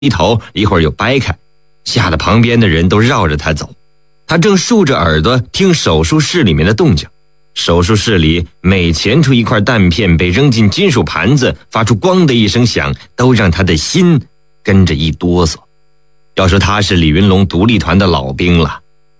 一头一会儿又掰开，吓得旁边的人都绕着他走。他正竖着耳朵听手术室里面的动静，手术室里每前出一块弹片被扔进金属盘子，发出咣的一声响，都让他的心跟着一哆嗦。要说他是李云龙独立团的老兵了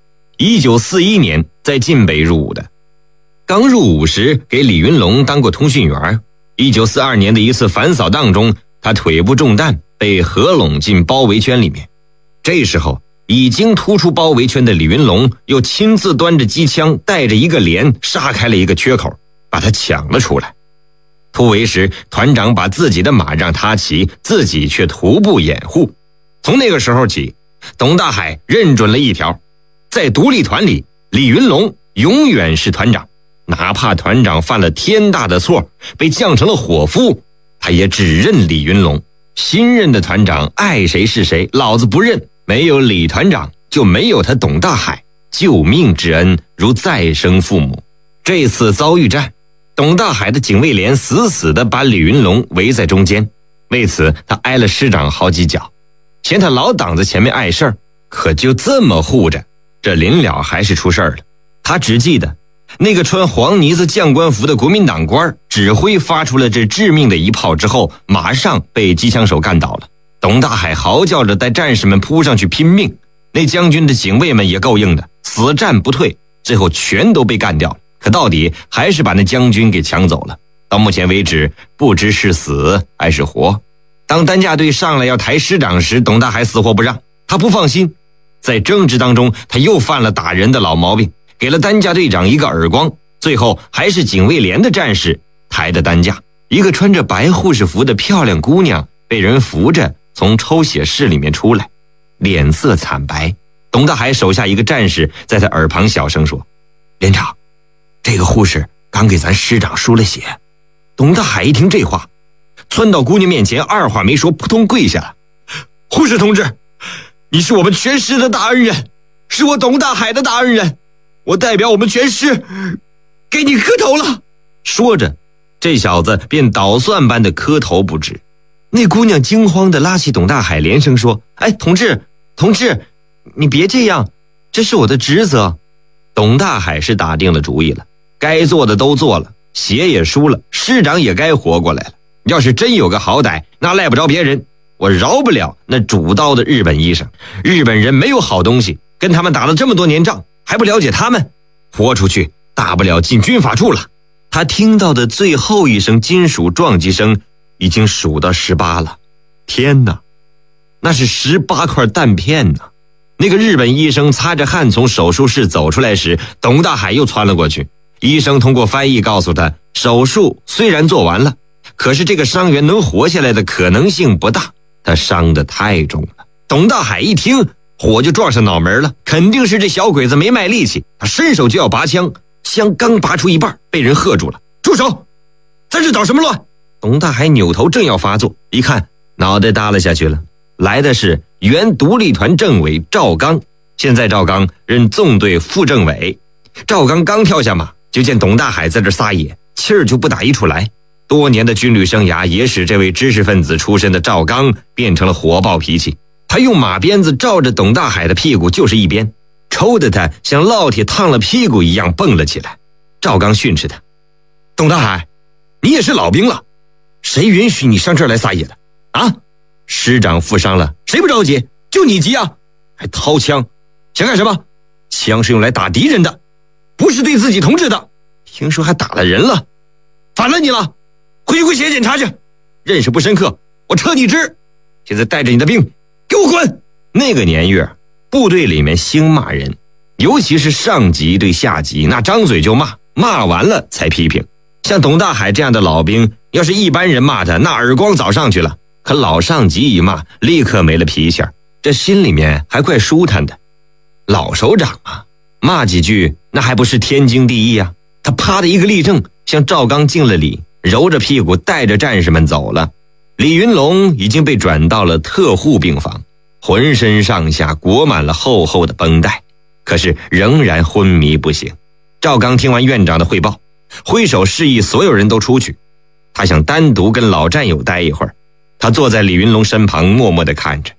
，1941年在晋北入伍的。刚入伍时给李云龙当过通讯员。1942年的一次反扫荡中，他腿部中弹，被合拢进包围圈里面。这时候已经突出包围圈的李云龙又亲自端着机枪，带着一个连杀开了一个缺口，把他抢了出来。突围时，团长把自己的马让他骑，自己却徒步掩护。从那个时候起，董大海认准了一条，在独立团里，李云龙永远是团长，哪怕团长犯了天大的错，被降成了伙夫，他也只认李云龙。新任的团长爱谁是谁，老子不认，没有李团长就没有他董大海，救命之恩如再生父母。这次遭遇战，董大海的警卫连死死地把李云龙围在中间，为此他挨了师长好几脚，嫌他老挡在前面碍事儿。可就这么护着，这临了还是出事儿了。他只记得那个穿黄呢子将官服的国民党官指挥发出了这致命的一炮之后，马上被机枪手干倒了。董大海嚎叫着带战士们扑上去拼命，那将军的警卫们也够硬的，死战不退，最后全都被干掉了。可到底还是把那将军给抢走了。到目前为止，不知是死还是活。当担架队上来要抬师长时，董大海死活不让，他不放心。在争执当中，他又犯了打人的老毛病，给了担架队长一个耳光，最后还是警卫连的战士抬的担架。一个穿着白护士服的漂亮姑娘被人扶着从抽血室里面出来，脸色惨白。董大海手下一个战士在他耳旁小声说：“连长，这个护士刚给咱师长输了血。”董大海一听这话，窜到姑娘面前，二话没说，扑通跪下了：“护士同志，你是我们全师的大恩人，是我董大海的大恩人，我代表我们全师给你磕头了。”说着，这小子便捣蒜般的磕头不止。那姑娘惊慌地拉起董大海，连声说：“哎，同志，你别这样，这是我的职责。”董大海是打定了主意了，该做的都做了，血也输了，师长也该活过来了。要是真有个好歹，那赖不着别人，我饶不了那主刀的日本医生。日本人没有好东西，跟他们打了这么多年仗，还不了解他们？豁出去，大不了进军法处了。他听到的最后一声金属撞击声已经数到18了。天哪，那是18块弹片呢！那个日本医生擦着汗从手术室走出来时，董大海又窜了过去。医生通过翻译告诉他，手术虽然做完了，可是这个伤员能活下来的可能性不大，他伤得太重了。董大海一听，火就撞上脑门了，肯定是这小鬼子没卖力气。他伸手就要拔枪，枪刚拔出一半，被人喝住了：“住手！在这捣什么乱？”董大海扭头正要发作，一看脑袋耷拉下去了。来的是原独立团政委赵刚，现在赵刚任纵队副政委。赵刚刚跳下马，就见董大海在这撒野，气儿就不打一处来。多年的军旅生涯也使这位知识分子出身的赵刚变成了火爆脾气。他用马鞭子照着董大海的屁股就是一鞭，抽得他像烙铁烫了屁股一样蹦了起来。赵刚训斥他：“董大海，你也是老兵了，谁允许你上这儿来撒野的啊？师长负伤了，谁不着急？就你急啊，还掏枪，想干什么？枪是用来打敌人的，不是对自己同志的。听说还打了人了，反了你了，回血检查去，认识不深刻，我撤你职。现在带着你的兵给我滚！”那个年月，部队里面兴骂人，尤其是上级对下级，那张嘴就骂，骂完了才批评。像董大海这样的老兵，要是一般人骂他，那耳光早上去了。可老上级一骂，立刻没了脾气，这心里面还怪舒坦的。老首长啊，骂几句那还不是天经地义啊。他啪的一个立正，向赵刚敬了礼，揉着屁股带着战士们走了。李云龙已经被转到了特护病房，浑身上下裹满了厚厚的绷带，可是仍然昏迷不醒。赵刚听完院长的汇报，挥手示意所有人都出去。他想单独跟老战友待一会儿， 他坐在李云龙身旁，默默地看着。